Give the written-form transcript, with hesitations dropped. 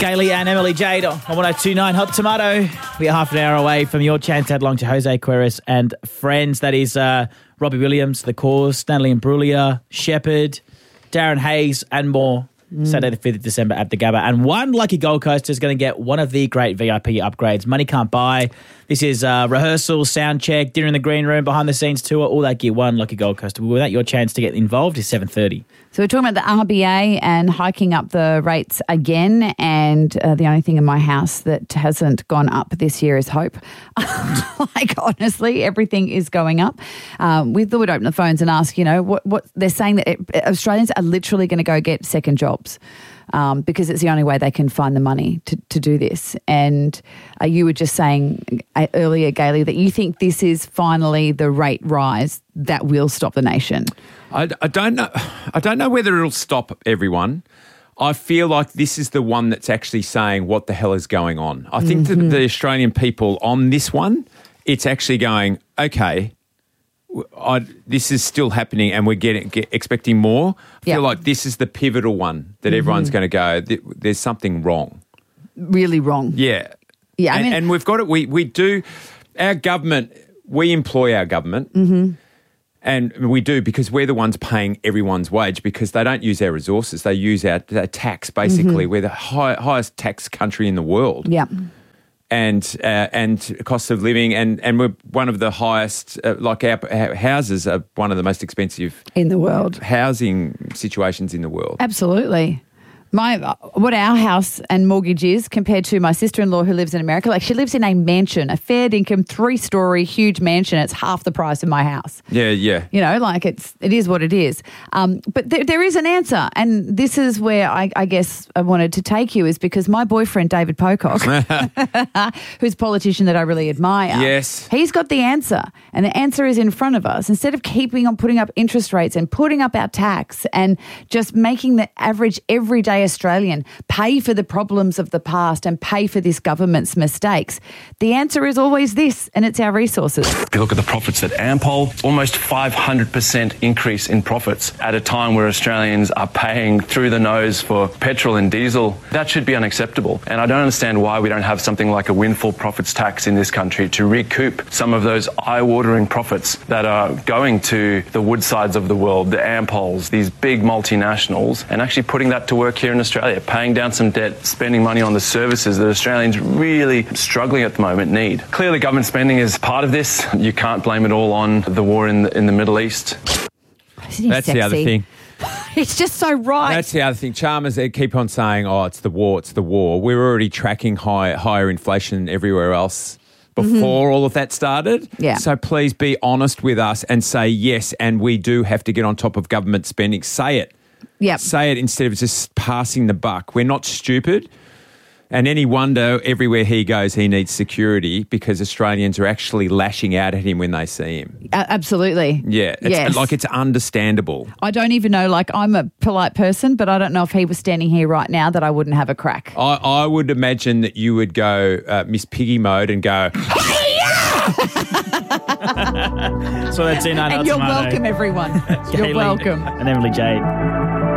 Gailey and Emily Jade on 102.9 Hot Tomato. We are half an hour away from your chance to head along to Jose Queiroz and friends. That is Robbie Williams, The Cause, Natalie Imbruglia, Shepherd, Darren Hayes and more. Saturday the 5th of December at the Gabba. And one lucky Gold Coaster is going to get one of the great VIP upgrades money can't buy. This is rehearsal, sound check, dinner in the green room, behind the scenes tour, all that gear. One lucky Gold Coaster. With that, your chance to get involved is 7:30. So we're talking about the RBA and hiking up the rates again, and the only thing in my house that hasn't gone up this year is hope. Like, honestly, everything is going up. We thought we'd open the phones and ask, what they're saying that Australians are literally going to go get second jobs. Because it's the only way they can find the money to do this. And you were just saying earlier, Gailey, that you think this is finally the rate rise that will stop the nation. I don't know whether it'll stop everyone. I feel like this is the one that's actually saying what the hell is going on. I think that the Australian people on this one, it's actually going, okay, this is still happening and we're expecting more. I feel like this is the pivotal one that everyone's going to go, there's something wrong. Really wrong. Yeah. Yeah. And we've got it. We do, our government, we employ our government. And we do because we're the ones paying everyone's wage because they don't use our resources. They use our tax, basically. We're the highest tax country in the world. Yeah. And cost of living, and we're one of the highest, like our houses are one of the most expensive in the world housing situations in the world. Absolutely. What our house and mortgage is compared to my sister-in-law who lives in America, like she lives in a mansion, a fair income, 3-story, huge mansion. It's half the price of my house. Yeah. It is what it is. But there is an answer. And this is where I guess I wanted to take you is because my boyfriend, David Pocock, who's a politician that I really admire. Yes. He's got the answer. And the answer is in front of us. Instead of keeping on putting up interest rates and putting up our tax and just making the average everyday Australian pay for the problems of the past and pay for this government's mistakes, the answer is always this, and it's our resources. If you look at the profits at Ampol, almost 500% increase in profits at a time where Australians are paying through the nose for petrol and diesel. That should be unacceptable. And I don't understand why we don't have something like a windfall profits tax in this country to recoup some of those eye-watering profits that are going to the Woodsides of the world, the Ampols, these big multinationals, and actually putting that to work here in Australia, paying down some debt, spending money on the services that Australians really struggling at the moment need. Clearly, government spending is part of this. You can't blame it all on the war in the Middle East. That's the other thing. It's just so right. That's the other thing. Chalmers, they keep on saying, it's the war, it's the war. We're already tracking higher inflation everywhere else before all of that started. Yeah. So please be honest with us and say yes, and we do have to get on top of government spending. Say it. Yep. Say it instead of just passing the buck. We're not stupid. And any wonder, everywhere he goes, he needs security because Australians are actually lashing out at him when they see him. Absolutely. Yeah. It's understandable. I don't even know, I'm a polite person, but I don't know if he was standing here right now that I wouldn't have a crack. I would imagine that you would go Miss Piggy mode and go, So that's in And you're welcome, everyone. You're welcome. And Emily Jade.